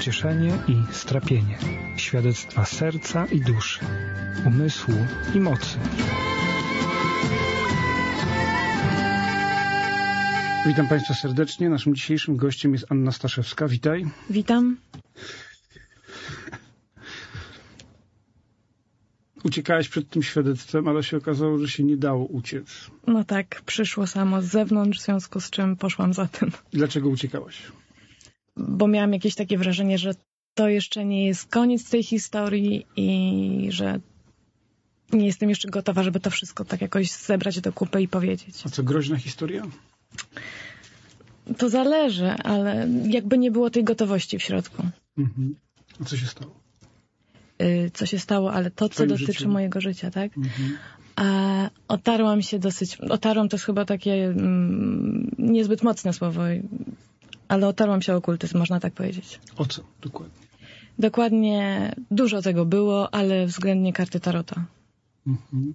pocieszenie i strapienie, świadectwa serca i duszy, umysłu i mocy. Witam Państwa serdecznie. Naszym dzisiejszym gościem jest Anna Staszewska. Witaj. Witam. Uciekałaś przed tym świadectwem, ale się okazało, że się nie dało uciec. No tak, przyszło samo z zewnątrz, w związku z czym poszłam za tym. Dlaczego uciekałaś? Bo miałam jakieś takie wrażenie, że to jeszcze nie jest koniec tej historii i że nie jestem jeszcze gotowa, żeby to wszystko tak jakoś zebrać do kupy i powiedzieć. A co, groźna historia? To zależy, ale jakby nie było tej gotowości w środku. Mhm. A co się stało? Co się stało, ale to, co dotyczy mojego życia, tak? Mhm. Otarłam się dosyć... Otarłam to jest chyba takie niezbyt mocne słowo, ale otarłam się o okultyzm, można tak powiedzieć. O co dokładnie? Dokładnie dużo tego było, ale względnie karty tarota. Mhm.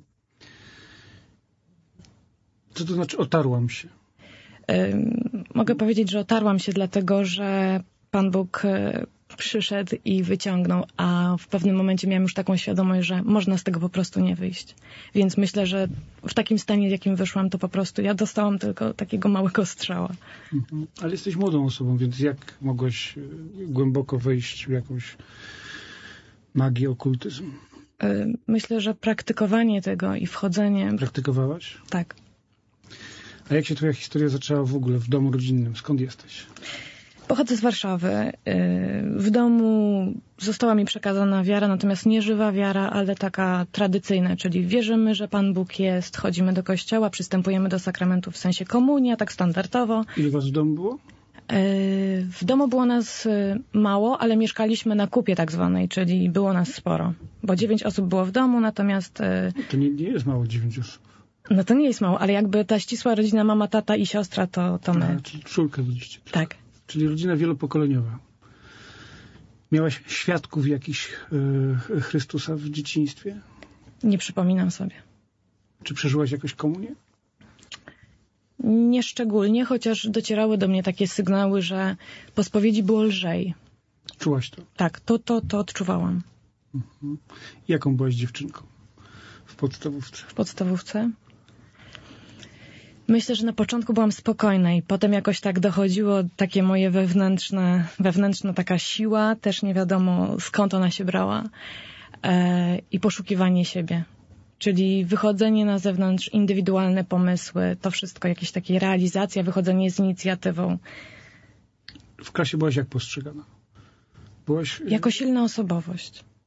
Co to znaczy otarłam się? Mogę powiedzieć, że otarłam się dlatego, że Pan Bóg przyszedł i wyciągnął, a w pewnym momencie miałam już taką świadomość, że można z tego po prostu nie wyjść. Więc myślę, że w takim stanie, w jakim wyszłam, to po prostu ja dostałam tylko takiego małego strzała. Mhm. Ale jesteś młodą osobą, więc jak mogłaś głęboko wejść w jakąś magię, okultyzm? Myślę, że praktykowanie tego i wchodzenie... Praktykowałaś? Tak. A jak się twoja historia zaczęła w ogóle w domu rodzinnym? Skąd jesteś? Pochodzę z Warszawy. W domu została mi przekazana wiara, natomiast nie żywa wiara, ale taka tradycyjna, czyli wierzymy, że Pan Bóg jest, chodzimy do kościoła, przystępujemy do sakramentów w sensie komunia, tak standardowo. Ile was w domu było? W domu było nas mało, ale mieszkaliśmy na kupie tak zwanej, czyli było nas sporo. Bo 9 osób było w domu, natomiast... To nie jest mało, 9 osób. No to nie jest mało, ale jakby ta ścisła rodzina, mama, tata i siostra, to my. Czyli czwórkę byliście. Tak. Czyli rodzina wielopokoleniowa. Miałaś świadków jakichś Chrystusa w dzieciństwie? Nie przypominam sobie. Czy przeżyłaś jakoś komunię? Nieszczególnie, chociaż docierały do mnie takie sygnały, że po spowiedzi było lżej. Czułaś to? Tak, to odczuwałam. Mhm. Jaką byłaś dziewczynką w podstawówce? W podstawówce? Myślę, że na początku byłam spokojna i potem jakoś tak dochodziło takie moje wewnętrzna taka siła, też nie wiadomo skąd ona się brała, i poszukiwanie siebie. Czyli wychodzenie na zewnątrz, indywidualne pomysły, to wszystko, jakieś takie realizacja, wychodzenie z inicjatywą. W klasie byłaś jak postrzegana? Jako silna osobowość.